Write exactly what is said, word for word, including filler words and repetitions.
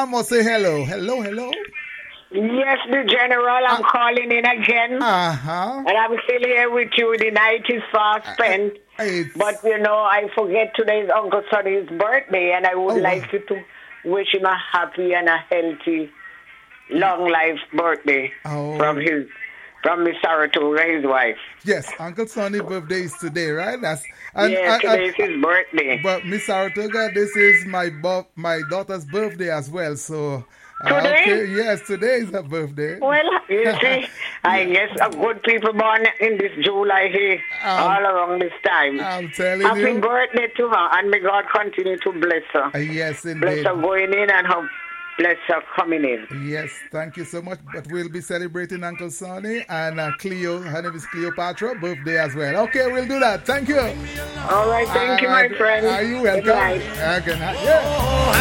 ma'am, or say hello. Hello, hello. Yes, the general, I'm uh, calling in again. Uh-huh. And I'm still here with you. The night is fast spent. Uh, but, you know, I forget today's Uncle Sonny's birthday, and I would oh, like wow. you to wish him a happy and a healthy, long life birthday oh. from his from Miss Saratoga, his wife. Yes, Uncle Sonny's birthday is today, right? That's and, yeah, today is his birthday. But Miss Saratoga, this is my bo- my daughter's birthday as well, so... Today? Uh, okay. Yes, today is her birthday. Well, you see, I guess a good people born in this July here, um, all around this time. I'm telling Happy you. Happy birthday to her, and may God continue to bless her. Uh, yes, indeed. Bless her going in and her bless her coming in. Yes, thank you so much. But we'll be celebrating Uncle Sonny and uh, Cleo, her name is Cleopatra, birthday as well. Okay, we'll do that. Thank you. All right, thank all you, right. my friend. Are you welcome? Good night. Uh, good night. Yeah.